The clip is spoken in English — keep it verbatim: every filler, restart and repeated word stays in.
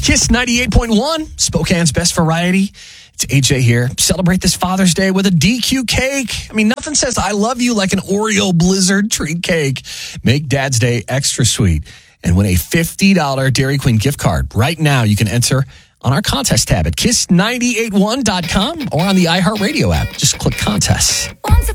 Kiss ninety-eight point one, Spokane's best variety. It's A J here. Celebrate this Father's Day with a D Q cake. I mean, nothing says I love you like an Oreo Blizzard treat cake. Make Dad's Day extra sweet and win a fifty dollars Dairy Queen gift card. Right now, you can enter on our contest tab at kiss nine eight one dot com or on the iHeartRadio app. Just click contests.